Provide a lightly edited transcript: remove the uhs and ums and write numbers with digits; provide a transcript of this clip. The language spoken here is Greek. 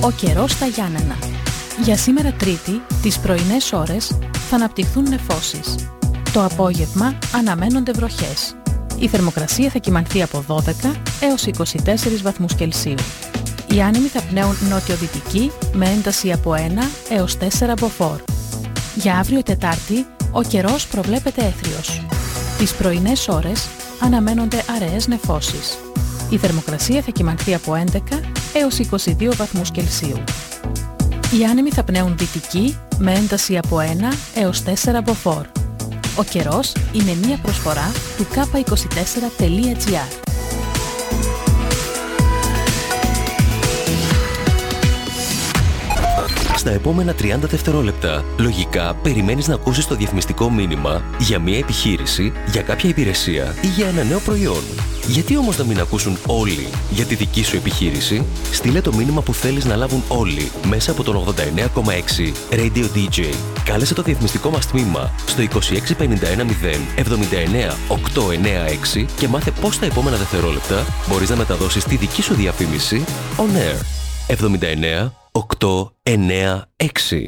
Ο καιρός στα Γιάννενα. Για σήμερα Τρίτη, τις πρωινές ώρες θα αναπτυχθούν νεφώσεις. Το απόγευμα αναμένονται βροχές. Η θερμοκρασία θα κυμανθεί από 12 έως 24 βαθμούς Κελσίου. Οι άνεμοι θα πνέουν νότιο-δυτική με ένταση από 1 έως 4 μποφόρ. Για αύριο Τετάρτη, ο καιρός προβλέπεται έθριος. Τις πρωινές ώρες αναμένονται αραιές νεφώσεις. Η θερμοκρασία θα κυμανθεί από 11 έως 22 βαθμούς Κελσίου. Οι άνεμοι θα πνέουν δυτική με ένταση από 1 έως 4 μποφόρ. Ο καιρός είναι μία προσφορά του k24.gr. Στα επόμενα 30 δευτερόλεπτα, λογικά περιμένεις να ακούσεις το διαφημιστικό μήνυμα για μια επιχείρηση, για κάποια υπηρεσία ή για ένα νέο προϊόν. Γιατί όμως να μην ακούσουν όλοι για τη δική σου επιχείρηση? Στείλε το μήνυμα που θέλεις να λάβουν όλοι μέσα από τον 89,6 Radio DJ. Κάλεσε το διαφημιστικό μας τμήμα στο 26510 79 896 και μάθε πώς στα επόμενα δευτερόλεπτα μπορείς να μεταδώσεις τη δική σου διαφήμιση on air. 79 896.